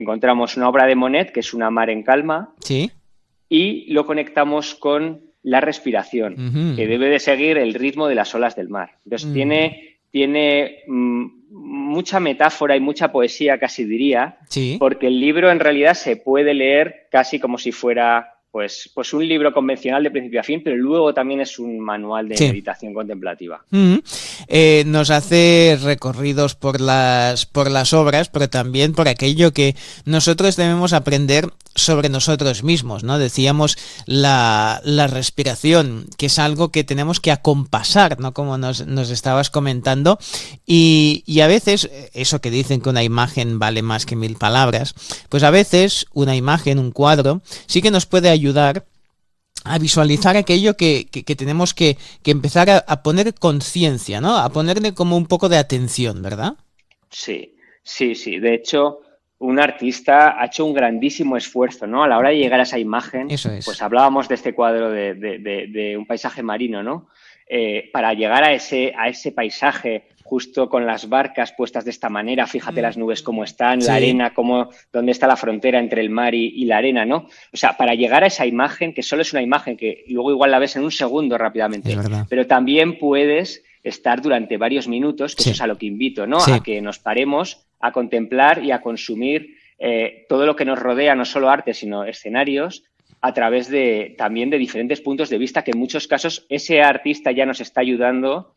encontramos una obra de Monet, que es Una mar en calma, Sí. y lo conectamos con la respiración, Ujú. que debe de seguir el ritmo de las olas del mar. Entonces Mm. tiene mucha metáfora y mucha poesía, casi diría, Sí. porque el libro en realidad se puede leer casi como si fuera pues un libro convencional de principio a fin, pero luego también es un manual de Sí. meditación contemplativa. Mm. Nos hace recorridos por las obras, pero también por aquello que nosotros debemos aprender sobre nosotros mismos, ¿no? Decíamos la respiración, que es algo que tenemos que acompasar, ¿no? Como nos estabas comentando, y a veces, eso que dicen que una imagen vale más que 1000 palabras, pues a veces una imagen, un cuadro, sí que nos puede ayudar a visualizar aquello que tenemos que empezar a poner conciencia, ¿no? A ponerle como un poco de atención, ¿verdad? Sí, sí, sí. De hecho, un artista ha hecho un grandísimo esfuerzo, ¿no? A la hora de llegar a esa imagen, Eso pues es. hablábamos de este cuadro de un paisaje marino, ¿no? Para llegar a ese paisaje justo con las barcas puestas de esta manera, fíjate las nubes cómo están, la Sí, arena, dónde está la frontera entre el mar y la arena, ¿no? O sea, para llegar a esa imagen, que solo es una imagen que luego igual la ves en un segundo es rápidamente, verdad. pero también puedes estar durante varios minutos, que eso Sí, es a lo que invito, ¿no? sí. A que nos paremos a contemplar y a consumir todo lo que nos rodea, no solo arte, sino escenarios, a través también de diferentes puntos de vista, que en muchos casos ese artista ya nos está ayudando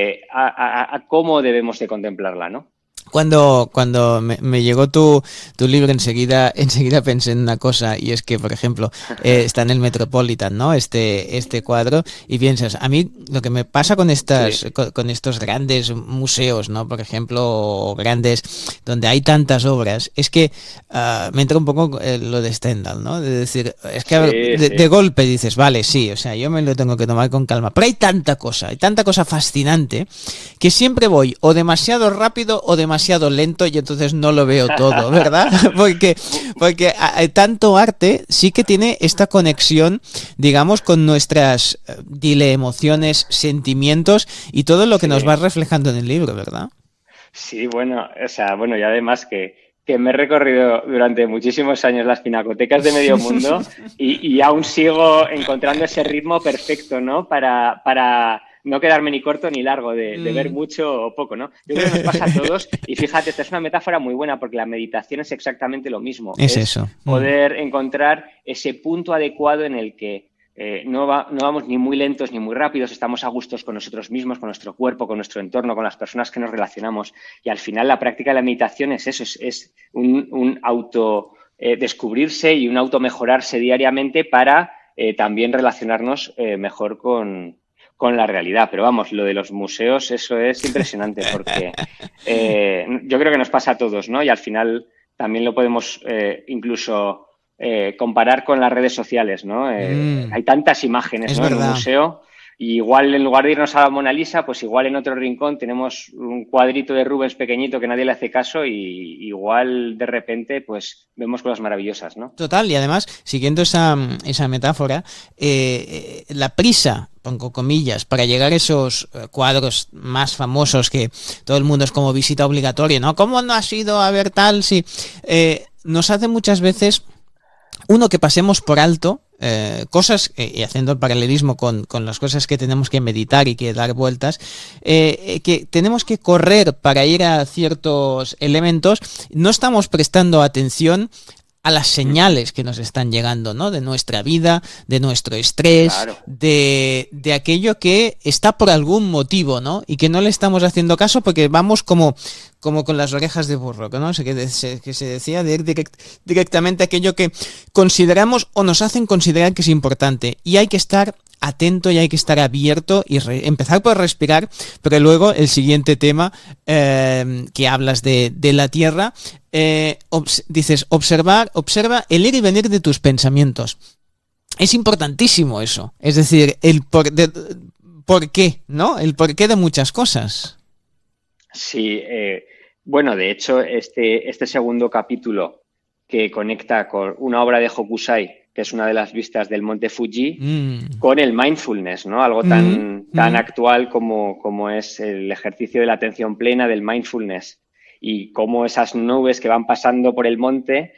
a cómo debemos de contemplarla, ¿no? Cuando me llegó tu libro, enseguida pensé en una cosa, y es que, por ejemplo, está en el Metropolitan, ¿no? Este cuadro, y piensas, a mí lo que me pasa con Sí, con estos grandes museos, ¿no? Por ejemplo, o grandes, donde hay tantas obras, es que me entra un poco lo de Stendhal, ¿no? De decir, es que a ver, sí, de sí. golpe dices, vale, sí, o sea, yo me lo tengo que tomar con calma, pero hay tanta cosa fascinante que siempre voy o demasiado rápido o demasiado lento y entonces no lo veo todo, ¿verdad? Porque tanto arte sí que tiene esta conexión, digamos, con nuestras, dile, emociones, sentimientos y todo lo que nos va Sí. reflejando en el libro, ¿verdad? Sí, bueno, o sea, bueno, y además que me he recorrido durante muchísimos años las pinacotecas de medio mundo y aún sigo encontrando ese ritmo perfecto, ¿no? Para no quedarme ni corto ni largo, de ver Mm. mucho o poco, ¿no? Yo creo que nos pasa a todos y fíjate, esta es una metáfora muy buena porque la meditación es exactamente lo mismo, Es es eso. Mm. poder encontrar ese punto adecuado en el que no vamos ni muy lentos ni muy rápidos, estamos a gustos con nosotros mismos, con nuestro cuerpo, con nuestro entorno, con las personas que nos relacionamos. Y al final la práctica de la meditación es eso, es un auto descubrirse y un auto mejorarse diariamente para también relacionarnos mejor con la realidad. Pero vamos, lo de los museos, eso es impresionante porque yo creo que nos pasa a todos, ¿no? Y al final también lo podemos incluso comparar con las redes sociales, ¿no? Mm. Hay tantas imágenes, Es ¿no? En un verdad. museo y igual en lugar de irnos a la Mona Lisa, pues igual en otro rincón tenemos un cuadrito de Rubens pequeñito que nadie le hace caso y igual de repente pues vemos cosas maravillosas, ¿no? Total, y además, siguiendo esa metáfora, la prisa, pongo comillas, para llegar a esos cuadros más famosos que todo el mundo es como visita obligatoria, ¿no? ¿Cómo no has ido a ver tal? Sí, nos hace muchas veces uno que pasemos por alto cosas, y haciendo el paralelismo con las cosas que tenemos que meditar y que dar vueltas, que tenemos que correr para ir a ciertos elementos, no estamos prestando atención a las Uh -huh. señales que nos están llegando, ¿no? De nuestra vida, de nuestro estrés, Claro. de aquello que está por algún motivo, ¿no? Y que no le estamos haciendo caso porque vamos como con las orejas de burro, ¿no? Que se decía de ir directamente a aquello que consideramos o nos hacen considerar que es importante. Y hay que estar atento y hay que estar abierto y empezar por respirar, pero luego el siguiente tema que hablas de la tierra, dices, observa el ir y venir de tus pensamientos. Es importantísimo eso, es decir, por qué, ¿no? El porqué de muchas cosas. Sí, bueno, de hecho, este segundo capítulo que conecta con una obra de Hokusai, que es una de las vistas del monte Fuji, Mm. con el mindfulness, ¿no? Algo Mm, tan mm, actual como es el ejercicio de la atención plena, del mindfulness. y cómo esas nubes que van pasando por el monte